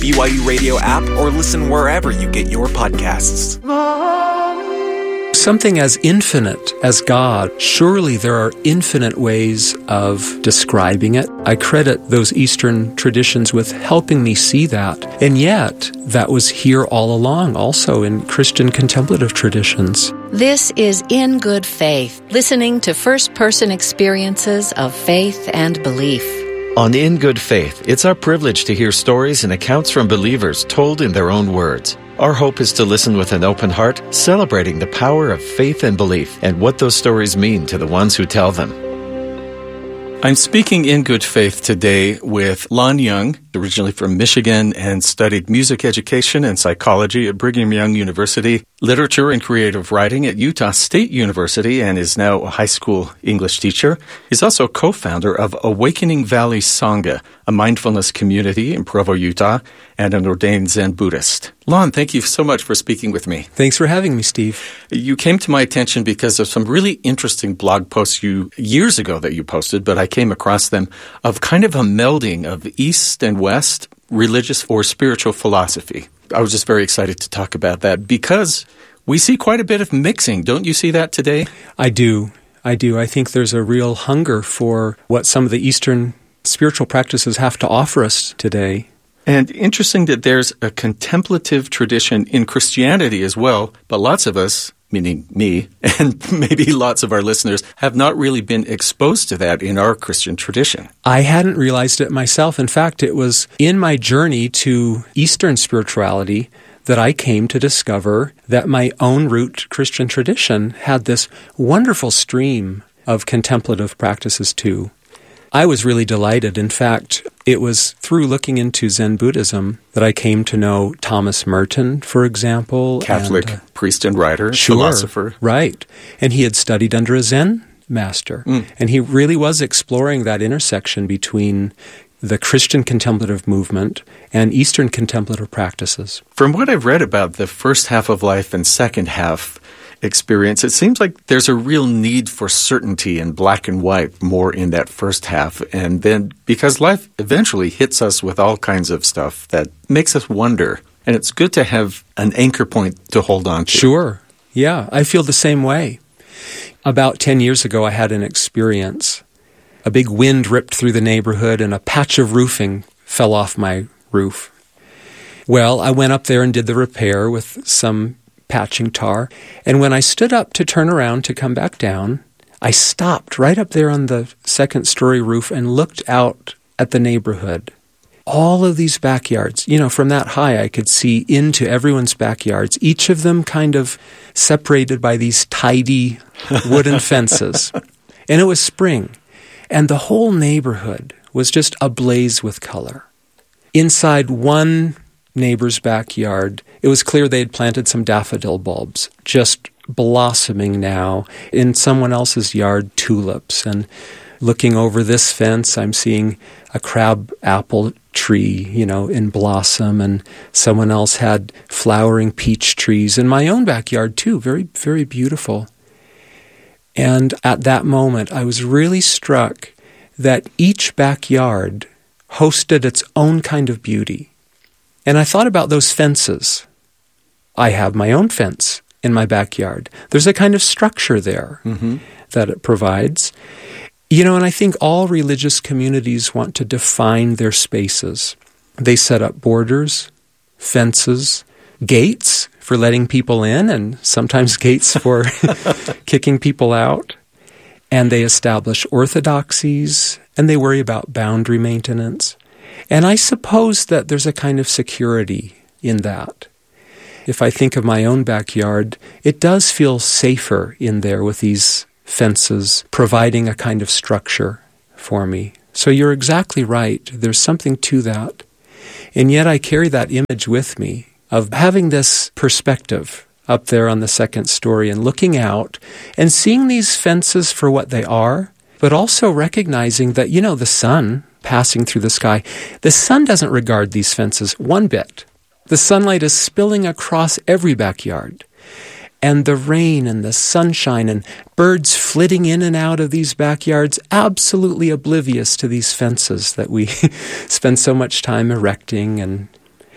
BYU Radio app, or listen wherever you get your podcasts. Something as infinite as God, surely there are infinite ways of describing it. I credit those Eastern traditions with helping me see that. And yet, that was here all along, also in Christian contemplative traditions. This is In Good Faith, listening to first-person experiences of faith and belief. On In Good Faith, it's our privilege to hear stories and accounts from believers told in their own words. Our hope is to listen with an open heart, celebrating the power of faith and belief and what those stories mean to the ones who tell them. I'm speaking in good faith today with Lon Young, originally from Michigan and studied music education and psychology at Brigham Young University, literature and creative writing at Utah State University, and is now a high school English teacher. He's also co-founder of Awakening Valley Sangha, a mindfulness community in Provo, Utah, and an ordained Zen Buddhist. Lon, thank you so much for speaking with me. Thanks for having me, Steve. You came to my attention because of some really interesting blog posts years ago that you posted, but I came across them, of kind of a melding of East and West religious or spiritual philosophy. I was just very excited to talk about that because we see quite a bit of mixing. Don't you see that today? I do. I think there's a real hunger for what some of the Eastern spiritual practices have to offer us today. And interesting that there's a contemplative tradition in Christianity as well, but lots of us, meaning me, and maybe lots of our listeners, have not really been exposed to that in our Christian tradition. I hadn't realized it myself. In fact, it was in my journey to Eastern spirituality that I came to discover that my own root Christian tradition had this wonderful stream of contemplative practices too. I was really delighted. In fact, it was through looking into Zen Buddhism that I came to know Thomas Merton, for example. Catholic priest and writer, sure, philosopher. Right. And he had studied under a Zen master. And he really was exploring that intersection between the Christian contemplative movement and Eastern contemplative practices. From what I've read about the first half of life and second half experience, it seems like there's a real need for certainty in black and white more in that first half. And then because life eventually hits us with all kinds of stuff that makes us wonder. And it's good to have an anchor point to hold on to. Sure. Yeah, I feel the same way. About 10 years ago, I had an experience. A big wind ripped through the neighborhood and a patch of roofing fell off my roof. Well, I went up there and did the repair with some patching tar. And when I stood up to turn around to come back down, I stopped right up there on the second-story roof and looked out at the neighborhood. All of these backyards, from that high I could see into everyone's backyards, each of them kind of separated by these tidy wooden fences. And it was spring. And the whole neighborhood was just ablaze with color. Inside one neighbor's backyard, it was clear they had planted some daffodil bulbs, just blossoming now. In someone else's yard, tulips. And looking over this fence, I'm seeing a crab apple tree, in blossom. And someone else had flowering peach trees. In my own backyard, too, very, very beautiful. And at that moment, I was really struck that each backyard hosted its own kind of beauty. And I thought about those fences. I have my own fence in my backyard. There's a kind of structure there that it provides. And I think all religious communities want to define their spaces. They set up borders, fences, gates for letting people in, and sometimes gates for kicking people out. And they establish orthodoxies, and they worry about boundary maintenance. And I suppose that there's a kind of security in that. If I think of my own backyard, it does feel safer in there with these fences providing a kind of structure for me. So you're exactly right. There's something to that. And yet I carry that image with me of having this perspective up there on the second story and looking out and seeing these fences for what they are, but also recognizing that, the sun passing through the sky, the sun doesn't regard these fences one bit. The sunlight is spilling across every backyard. And the rain and the sunshine and birds flitting in and out of these backyards, absolutely oblivious to these fences that we spend so much time erecting.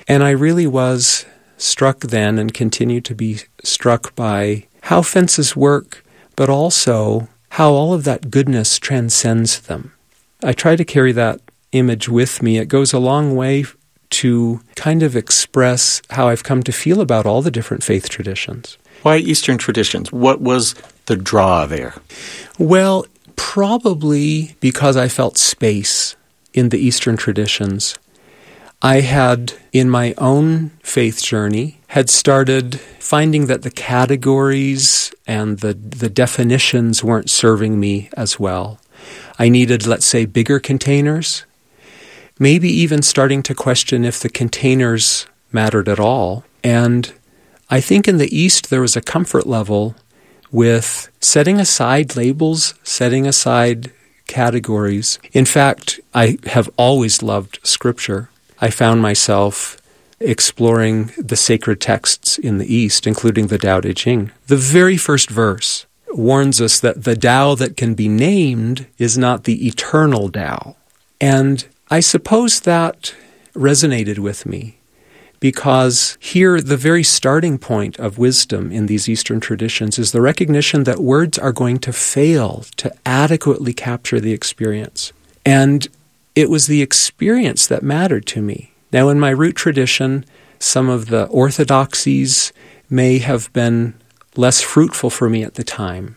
And I really was struck then and continue to be struck by how fences work, but also how all of that goodness transcends them. I try to carry that image with me. It goes a long way to kind of express how I've come to feel about all the different faith traditions. Why Eastern traditions? What was the draw there? Well, probably because I felt space in the Eastern traditions. I had, in my own faith journey, had started finding that the categories and the definitions weren't serving me as well. I needed, let's say, bigger containers, maybe even starting to question if the containers mattered at all. And I think in the East there was a comfort level with setting aside labels, setting aside categories. In fact, I have always loved Scripture. I found myself exploring the sacred texts in the East, including the Tao Te Ching. The very first verse warns us that the Tao that can be named is not the eternal Tao. And I suppose that resonated with me because here the very starting point of wisdom in these Eastern traditions is the recognition that words are going to fail to adequately capture the experience. And it was the experience that mattered to me. Now, in my root tradition, some of the orthodoxies may have been less fruitful for me at the time.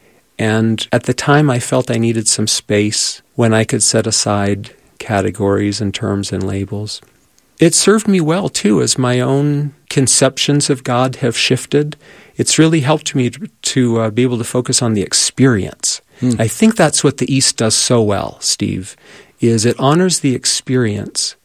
And at the time, I felt I needed some space when I could set aside categories and terms and labels. It served me well, too, as my own conceptions of God have shifted. It's really helped me to be able to focus on the experience. I think that's what the East does so well, Steve, is it honors the experience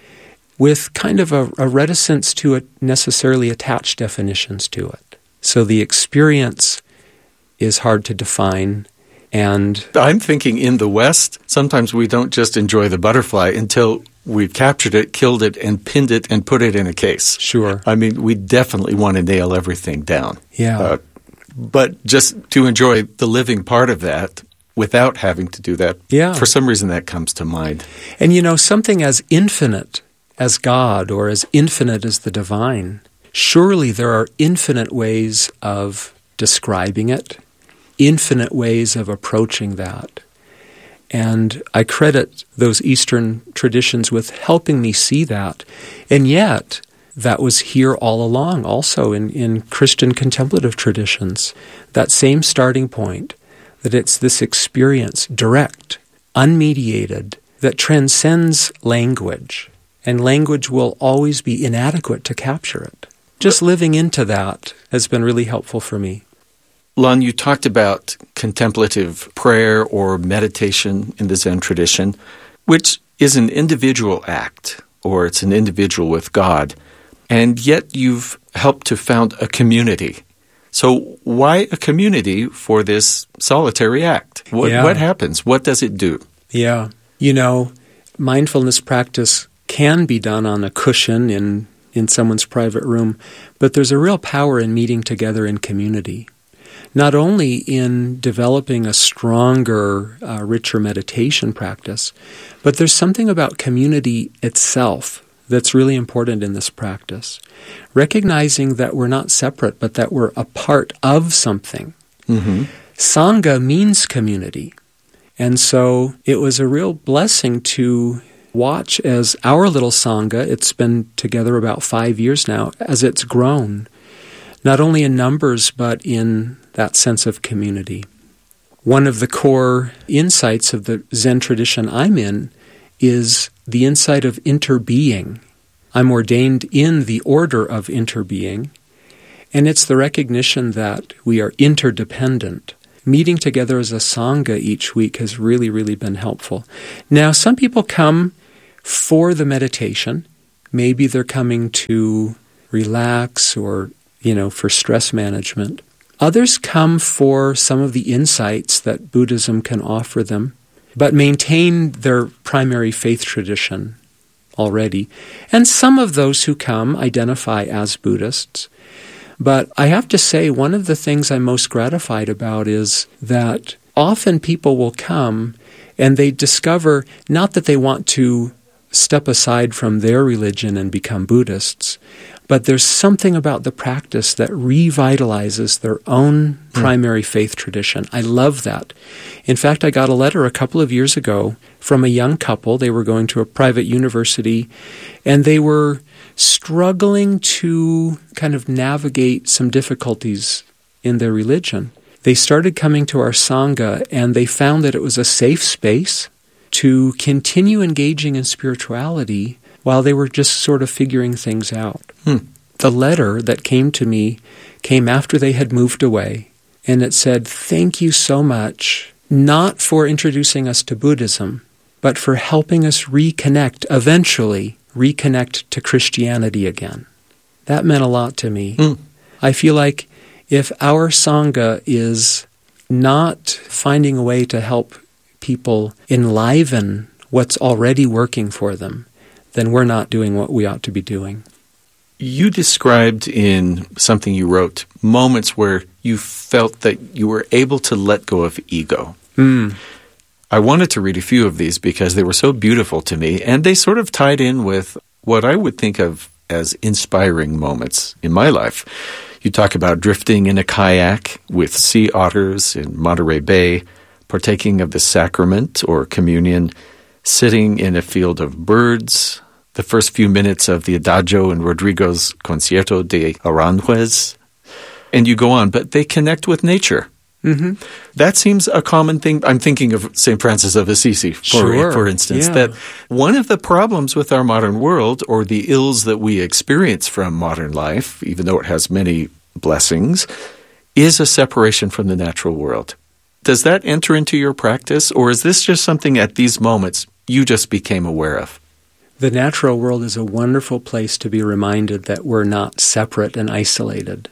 with kind of a reticence to necessarily attach definitions to it. So the experience is hard to define. And I'm thinking in the West, sometimes we don't just enjoy the butterfly until we've captured it, killed it, and pinned it and put it in a case. Sure. I mean, we definitely want to nail everything down. Yeah. But just to enjoy the living part of that without having to do that, for some reason that comes to mind. And something as infinite as God or as infinite as the divine, surely there are infinite ways of describing it, infinite ways of approaching that. And I credit those Eastern traditions with helping me see that. And yet, that was here all along, also in Christian contemplative traditions. That same starting point, that it's this experience, direct, unmediated, that transcends language. And language will always be inadequate to capture it. Just living into that has been really helpful for me. Lon, you talked about contemplative prayer or meditation in the Zen tradition, which is an individual act, or it's an individual with God, and yet you've helped to found a community. So why a community for this solitary act? What happens? What does it do? Yeah. Mindfulness practice can be done on a cushion in someone's private room, but there's a real power in meeting together in community. Not only in developing a stronger, richer meditation practice, but there's something about community itself that's really important in this practice. Recognizing that we're not separate, but that we're a part of something. Mm-hmm. Sangha means community. And so it was a real blessing to watch as our little Sangha, it's been together about 5 years now, as it's grown, not only in numbers, but in that sense of community. One of the core insights of the Zen tradition I'm in is the insight of interbeing. I'm ordained in the order of interbeing, and it's the recognition that we are interdependent. Meeting together as a Sangha each week has really, really been helpful. Now, some people come for the meditation. Maybe they're coming to relax or, for stress management. Others come for some of the insights that Buddhism can offer them, but maintain their primary faith tradition already. And some of those who come identify as Buddhists. But I have to say, one of the things I'm most gratified about is that often people will come and they discover not that they want to step aside from their religion and become Buddhists, but there's something about the practice that revitalizes their own primary faith tradition. I love that. In fact, I got a letter a couple of years ago from a young couple. They were going to a private university, and they were struggling to kind of navigate some difficulties in their religion. They started coming to our Sangha, and they found that it was a safe space to continue engaging in spirituality while they were just sort of figuring things out. The letter that came to me came after they had moved away, and it said, "Thank you so much, not for introducing us to Buddhism, but for helping us eventually reconnect to Christianity again." That meant a lot to me. I feel like if our Sangha is not finding a way to help people enliven what's already working for them, then we're not doing what we ought to be doing. You described in something you wrote moments where you felt that you were able to let go of ego. I wanted to read a few of these because they were so beautiful to me, and they sort of tied in with what I would think of as inspiring moments in my life. You talk about drifting in a kayak with sea otters in Monterey Bay, partaking of the sacrament or communion, sitting in a field of birds, the first few minutes of the Adagio in Rodrigo's Concierto de Aranjuez, and you go on, but they connect with nature. That seems a common thing. I'm thinking of St. Francis of Assisi, for instance, that one of the problems with our modern world, or the ills that we experience from modern life, even though it has many blessings, is a separation from the natural world. Does that enter into your practice, or is this just something at these moments you just became aware of? The natural world is a wonderful place to be reminded that we're not separate and isolated.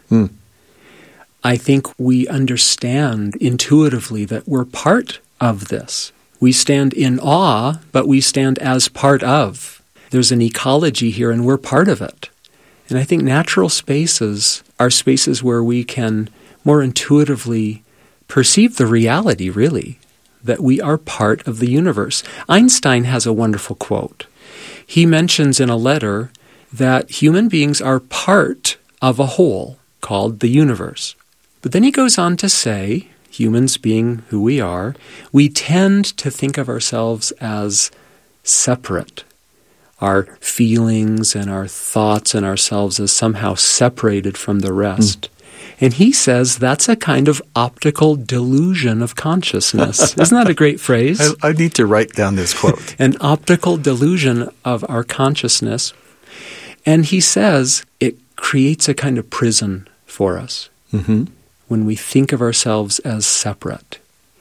I think we understand intuitively that we're part of this. We stand in awe, but we stand as part of. There's an ecology here, and we're part of it. And I think natural spaces are spaces where we can more intuitively perceive the reality, really, that we are part of the universe. Einstein has a wonderful quote. He mentions in a letter that human beings are part of a whole called the universe. But then he goes on to say, humans being who we are, we tend to think of ourselves as separate. Our feelings and our thoughts and ourselves as somehow separated from the rest. And he says that's a kind of optical delusion of consciousness. Isn't that a great phrase? I need to write down this quote. An optical delusion of our consciousness. And he says it creates a kind of prison for us when we think of ourselves as separate.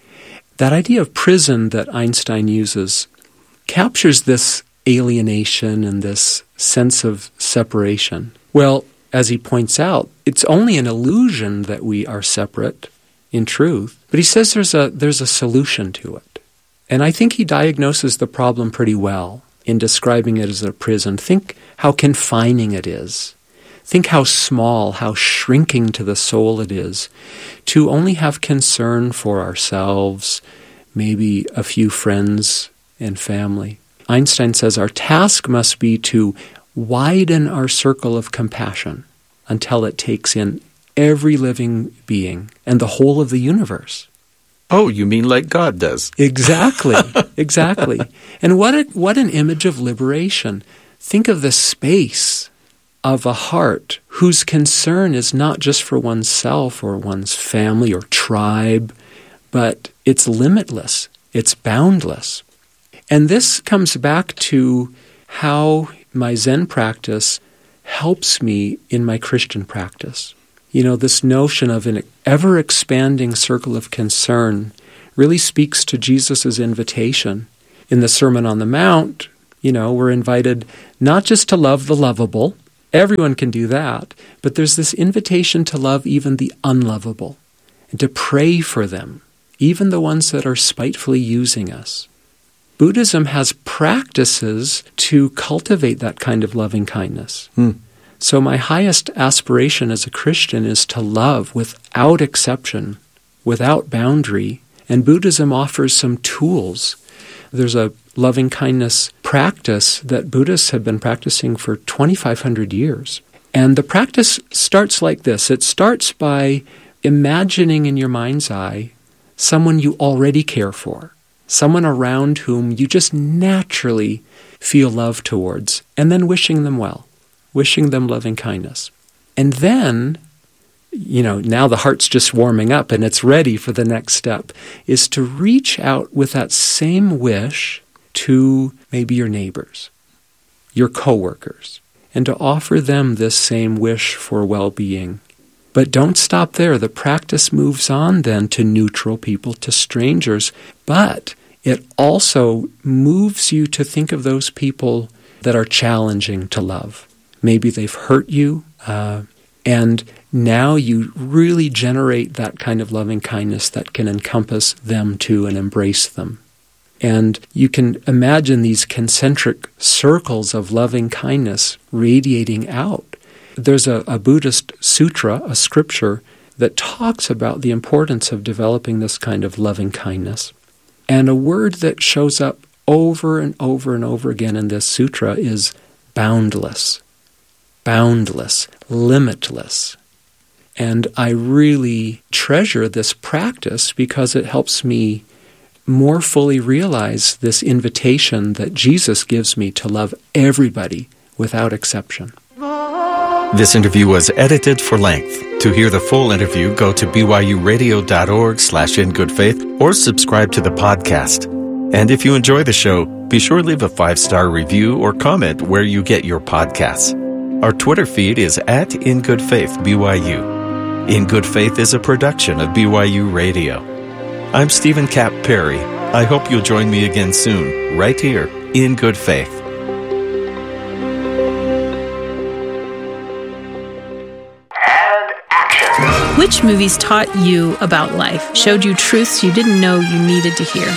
That idea of prison that Einstein uses captures this alienation and this sense of separation. Well, as he points out, it's only an illusion that we are separate in truth. But he says there's a solution to it. And I think he diagnoses the problem pretty well in describing it as a prison. Think how confining it is. Think how small, how shrinking to the soul it is to only have concern for ourselves, maybe a few friends and family. Einstein says our task must be to widen our circle of compassion until it takes in every living being and the whole of the universe. Oh, you mean like God does? Exactly, exactly. And what an image of liberation. Think of the space of a heart whose concern is not just for oneself or one's family or tribe, but it's limitless, it's boundless. And this comes back to how my Zen practice helps me in my Christian practice. You know, this notion of an ever-expanding circle of concern really speaks to Jesus' invitation. In the Sermon on the Mount, you know, we're invited not just to love the lovable, everyone can do that, but there's this invitation to love even the unlovable and to pray for them, even the ones that are spitefully using us. Buddhism has practices to cultivate that kind of loving kindness. So my highest aspiration as a Christian is to love without exception, without boundary, and Buddhism offers some tools. There's a loving kindness practice that Buddhists have been practicing for 2,500 years. And the practice starts like this. It starts by imagining in your mind's eye someone you already care for, someone around whom you just naturally feel love towards, and then wishing them well, wishing them loving kindness. And then, now the heart's just warming up and it's ready for the next step, is to reach out with that same wish to maybe your neighbors, your coworkers, and to offer them this same wish for well-being. But don't stop there. The practice moves on then to neutral people, to strangers, but it also moves you to think of those people that are challenging to love. Maybe they've hurt you, and now you really generate that kind of loving kindness that can encompass them too and embrace them. And you can imagine these concentric circles of loving kindness radiating out. There's a Buddhist sutra, a scripture, that talks about the importance of developing this kind of loving kindness. And a word that shows up over and over and over again in this sutra is boundless. Boundless, limitless. And I really treasure this practice because it helps me more fully realize this invitation that Jesus gives me to love everybody without exception. This interview was edited for length. To hear the full interview, go to byuradio.org/ingoodfaith or subscribe to the podcast. And if you enjoy the show, be sure to leave a 5-star review or comment where you get your podcasts. Our Twitter feed is @InGoodFaithBYU. In Good Faith is a production of BYU Radio. I'm Stephen Kapp Perry. I hope you'll join me again soon, right here, in Good Faith. Which movies taught you about life, showed you truths you didn't know you needed to hear?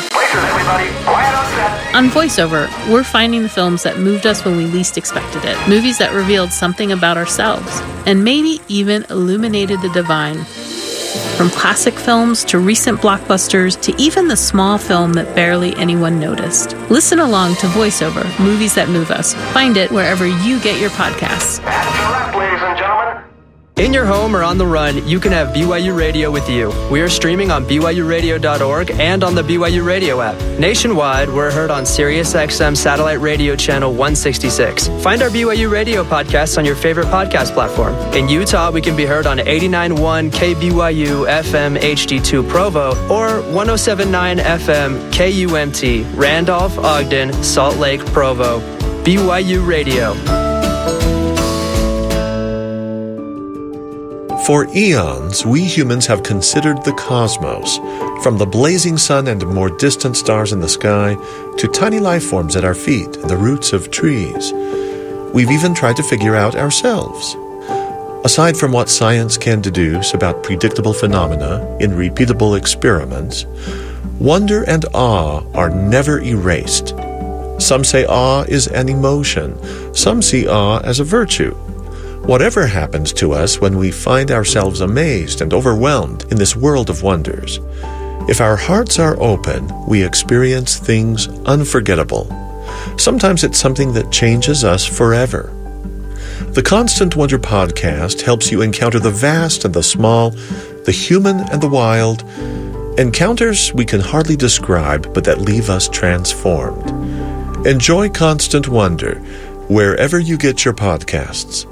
On VoiceOver, we're finding the films that moved us when we least expected it, movies that revealed something about ourselves, and maybe even illuminated the divine. From classic films to recent blockbusters to even the small film that barely anyone noticed. Listen along to VoiceOver, Movies That Move Us. Find it wherever you get your podcasts. That's correct, ladies and gentlemen. In your home or on the run, you can have BYU Radio with you. We are streaming on BYURadio.org and on the BYU Radio app. Nationwide, we're heard on SiriusXM Satellite Radio Channel 166. Find our BYU Radio podcasts on your favorite podcast platform. In Utah, we can be heard on 89.1 KBYU FM HD2 Provo or 107.9 FM KUMT, Randolph, Ogden, Salt Lake, Provo. BYU Radio. For eons, we humans have considered the cosmos, from the blazing sun and more distant stars in the sky to tiny life forms at our feet and the roots of trees. We've even tried to figure out ourselves. Aside from what science can deduce about predictable phenomena in repeatable experiments, wonder and awe are never erased. Some say awe is an emotion. Some see awe as a virtue. Whatever happens to us when we find ourselves amazed and overwhelmed in this world of wonders, if our hearts are open, we experience things unforgettable. Sometimes it's something that changes us forever. The Constant Wonder podcast helps you encounter the vast and the small, the human and the wild, encounters we can hardly describe but that leave us transformed. Enjoy Constant Wonder wherever you get your podcasts.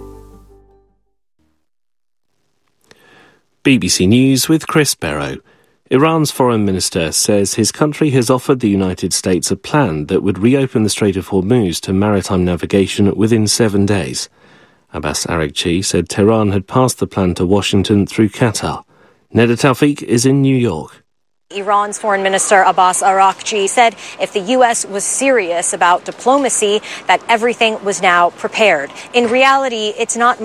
BBC News with Chris Barrow. Iran's foreign minister says his country has offered the United States a plan that would reopen the Strait of Hormuz to maritime navigation within 7 days. Abbas Araghchi said Tehran had passed the plan to Washington through Qatar. Neda Tawfiq is in New York. Iran's Foreign Minister Abbas Araghchi said if the U.S. was serious about diplomacy, that everything was now prepared. In reality, it's not